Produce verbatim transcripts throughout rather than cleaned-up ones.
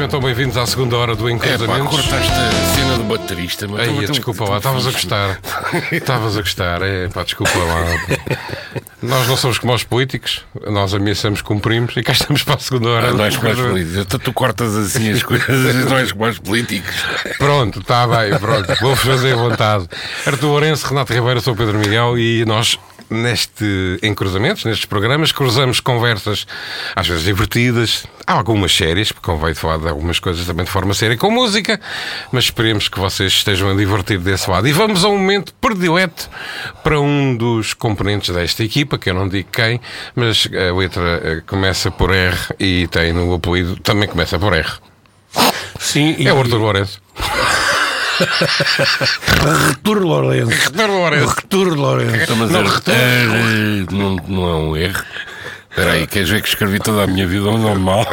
então bem-vindos à segunda hora do Encruzamentos. É pá, cortaste a cena do baterista, mas... Ei, desculpa lá, estavas a gostar. Estavas a gostar, é pá, desculpa lá. Nós não somos como os políticos, nós ameaçamos, cumprimos e cá estamos para a segunda hora. Ah, não és como os políticos, então tu cortas assim as coisas, não és como os políticos. Pronto, está bem, pronto, vou fazer à vontade. Artur Lourenço, Renato Ribeiro, sou Pedro Miguel e nós... Neste Encruzamentos, nestes programas, cruzamos conversas às vezes divertidas, há algumas sérias, porque convém falar de algumas coisas também de forma séria com música, mas esperemos que vocês estejam a divertir desse lado. E vamos a um momento predileto para um dos componentes desta equipa, que eu não digo quem, mas a letra começa por R e tem no apelido, também começa por R. Sim, é o Artur Lourenço. Artur Lourenço. Artur Lourenço. Artur Lourenço. Então, mas não, é, não, não é um erro. Espera aí, queres ver que escrevi toda a minha vida um nome mal?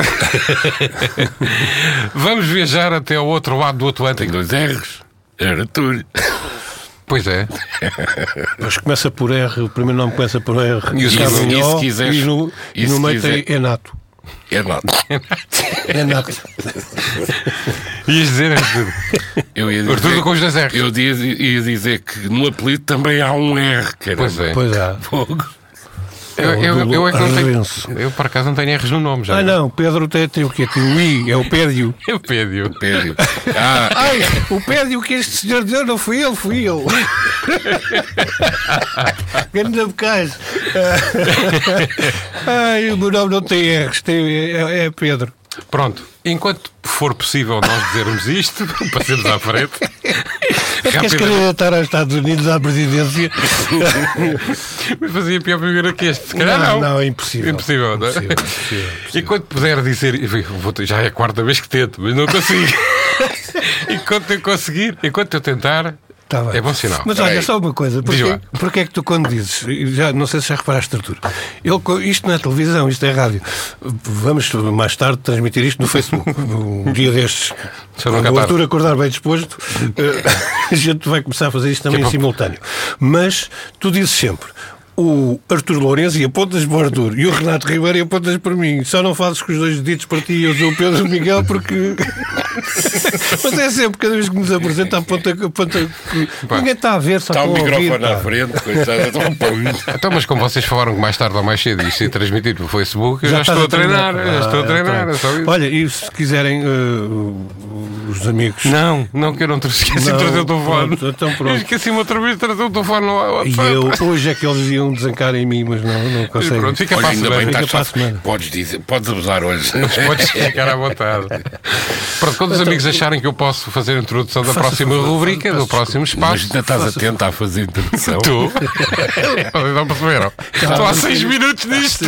Vamos viajar até ao outro lado do Atlântico. Tem dois R's. Artur. Pois é. Mas começa por R, o primeiro nome começa por R. E, e, se, e se quiseres, e no, e e no se meio quiser... tem Enato. Enato. Enato. Ias dizer, eu ia dizer, tudo com os dois R's. Eu ia, ia dizer que no apelido também há um R. Caramba. Pois é. Pois é. Fogo. Eu, eu, eu, é que não tenho, Arrenço. eu, por acaso, não tenho R's no nome já. Ah, não, Pedro tem, tem o quê? Tem o I, é o Pédio. Eu pédio. Pédio. Ah, Ai, o Pédio que este senhor deu não fui ele, fui eu. Grande bocage. Ai, o meu nome não tem R's, tem, é, é Pedro. Pronto, enquanto for possível nós dizermos isto, passemos à frente. Queres candidatar aos Estados Unidos à presidência? Mas fazia pior primeiro que este. Se calhar Não, não. não, é impossível. Impossível, não é? Impossível, impossível, impossível. Enquanto puder dizer, vou, já é a quarta vez que tento, mas não consigo. Enquanto eu conseguir, enquanto eu tentar, Tá bem. é bom sinal. Mas olha, só uma coisa, porque, porque é que tu quando dizes, já, não sei se já reparaste, Artur, ele, isto não é televisão, isto é rádio, vamos mais tarde transmitir isto no Facebook, um dia destes, quando o Artur acordar bem disposto, a gente vai começar a fazer isto também em simultâneo. Mas tu dizes sempre, o Artur Lourenço e apontas para o Artur e o Renato Ribeiro e apontas para mim. Só não fazes com os dois deditos para ti e eu sou o Pedro Miguel porque... Mas é sempre, cada vez que nos apresenta aponta, aponta... Ninguém está a ver, só está o microfone à frente, coitado. Então, mas como vocês falaram que mais tarde ou mais cedo isto ia transmitir pelo Facebook, eu já, já estou a treinar, treinar. já estou a treinar. Ah, é só isso. olha, e se quiserem uh, os amigos... Não, não que eu não te esqueci de trazer o telefone. Pronto, então pronto. Eu esqueci-me outra vez de trazer o telefone no WhatsApp. E eu, hoje é que eles iam desancar em mim, mas não, não consigo. Pronto, fica Olha, para a ainda semana. bem, Fica estás para a só- semana. Podes dizer, podes abusar hoje. Podes ficar à vontade. Pronto, quando os amigos acharem que eu posso fazer a introdução da Faça próxima favor, rubrica, faça- do próximo Mas espaço. ainda estás atento a fazer a introdução. Tu? Não perceberam? Estou há seis minutos nisto.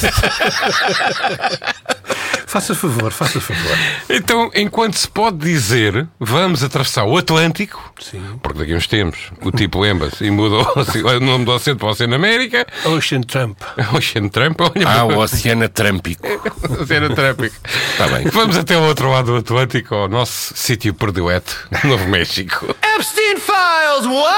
Faça favor, faça favor. Então, enquanto se pode dizer, vamos atravessar o Atlântico, Sim. porque daqui a uns tempos o tipo lembra-se e mudou o nome do oceano para o Oceano América, Ocean Trump. Oceano Trump, olha, Ah, o Oceano Atlântico. Oceano Trópico. Está bem. Vamos até o outro lado do Atlântico, ao nosso sítio predileto, Novo México. Epstein Files, what?